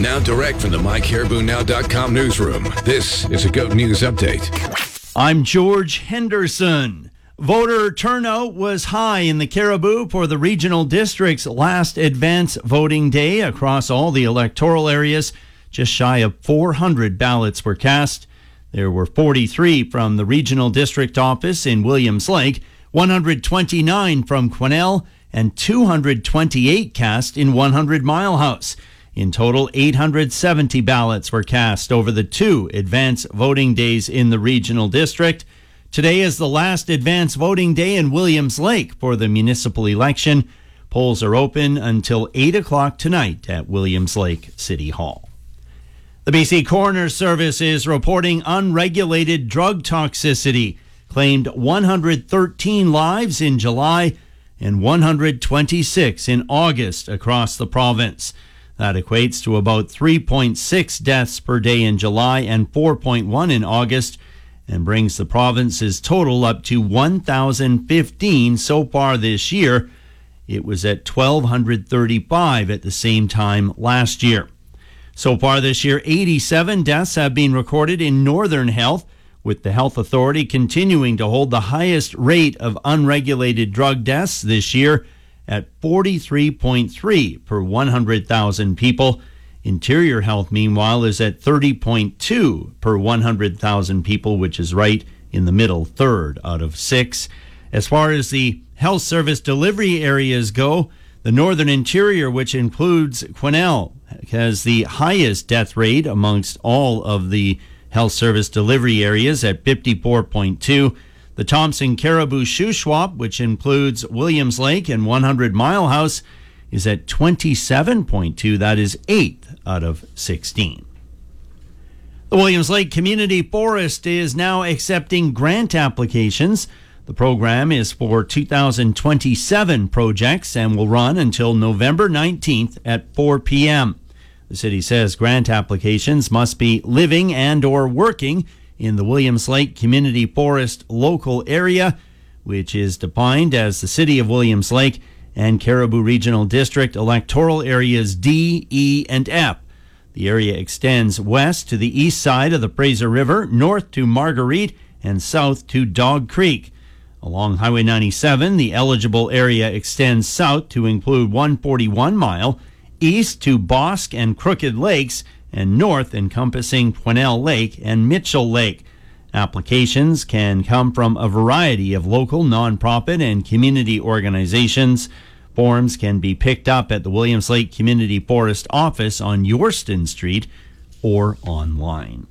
Now direct from the MyCaribouNow.com newsroom, this is a GOAT News Update. I'm George Henderson. Voter turnout was high in the Caribou for the regional district's last advance voting day across all the electoral areas. Just shy of 400 ballots were cast. There were 43 from the regional district office in Williams Lake, 129 from Quesnel, and 228 cast in 100 Mile House. In total, 870 ballots were cast over the 2 advance voting days in the regional district. Today is the last advance voting day in Williams Lake for the municipal election. Polls are open until 8 o'clock tonight at Williams Lake City Hall. The BC Coroner's Service is reporting unregulated drug toxicity, claimed 113 lives in July and 126 in August across the province. That equates to about 3.6 deaths per day in July and 4.1 in August, and brings the province's total up to 1,015 so far this year. It was at 1,235 at the same time last year. So far this year, 87 deaths have been recorded in Northern Health, with the Health Authority continuing to hold the highest rate of unregulated drug deaths this year at 43.3 per 100,000 people. Interior Health, meanwhile, is at 30.2 per 100,000 people, which is right in the middle third out of 6. As far as the health service delivery areas go, the Northern Interior, which includes Quesnel, has the highest death rate amongst all of the health service delivery areas at 54.2. The Thompson Caribou Shuswap, which includes Williams Lake and 100 Mile House, is at 27.2. That is 8th out of 16. The Williams Lake Community Forest is now accepting grant applications. The program is for 2027 projects and will run until November 19th at 4 p.m. The city says grant applications must be living and or working in the Williams Lake Community Forest local area, which is defined as the City of Williams Lake and Caribou Regional District electoral areas D, E, and F. The area extends west to the east side of the Fraser River, north to Marguerite, and south to Dog Creek. Along Highway 97, the eligible area extends south to include 141 Mile, east to Bosque and Crooked Lakes, and north encompassing Quesnel Lake and Mitchell Lake. Applications can come from a variety of local nonprofit and community organizations. Forms can be picked up at the Williams Lake Community Forest office on Yorston Street or online.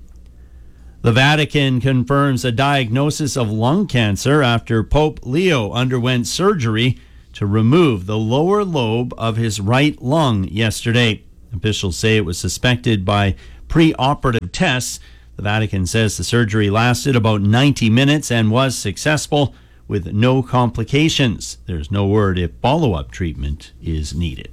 The Vatican confirms a diagnosis of lung cancer after Pope Leo underwent surgery to remove the lower lobe of his right lung yesterday. Officials say it was suspected by pre-operative tests. The Vatican says the surgery lasted about 90 minutes and was successful with no complications. There's no word if follow-up treatment is needed.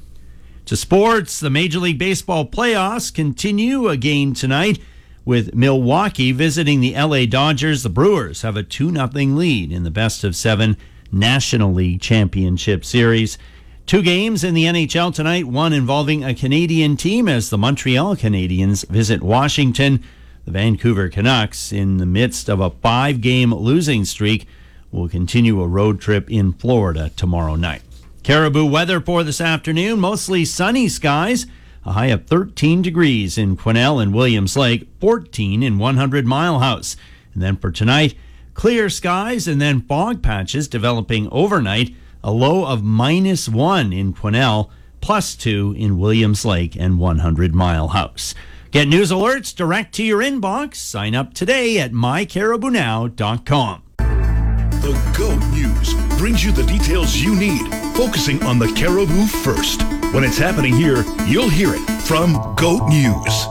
To sports, the Major League Baseball playoffs continue again tonight with Milwaukee visiting the LA Dodgers. The Brewers have a 2-0 lead in the best-of-7 National League Championship Series. 2 games in the NHL tonight, one involving a Canadian team as the Montreal Canadiens visit Washington. The Vancouver Canucks, in the midst of a 5-game losing streak, will continue a road trip in Florida tomorrow night. Caribou weather for this afternoon, mostly sunny skies, a high of 13 degrees in Quesnel and Williams Lake, 14 in 100 Mile House. And then for tonight, clear skies and then fog patches developing overnight, a low of -1 in Quesnel, +2 in Williams Lake and 100 Mile House. Get news alerts direct to your inbox. Sign up today at mycaribounow.com. The GOAT News brings you the details you need, focusing on the Caribou first. When it's happening here, you'll hear it from GOAT News.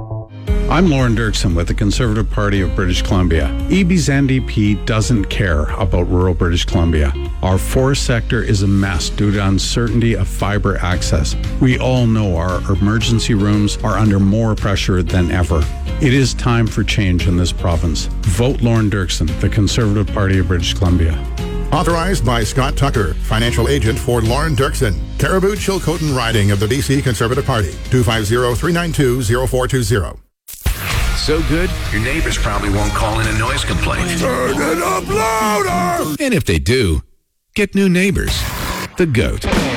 I'm Lauren Dirksen with the Conservative Party of British Columbia. EB's NDP doesn't care about rural British Columbia. Our forest sector is a mess due to uncertainty of fiber access. We all know our emergency rooms are under more pressure than ever. It is time for change in this province. Vote Lauren Dirksen, the Conservative Party of British Columbia. Authorized by Scott Tucker, financial agent for Lauren Dirksen. Caribou Chilcotin Riding of the D.C. Conservative Party. 250-392-0420. So good, your neighbors probably won't call in a noise complaint. Turn it up louder! And if they do, get new neighbors. The GOAT.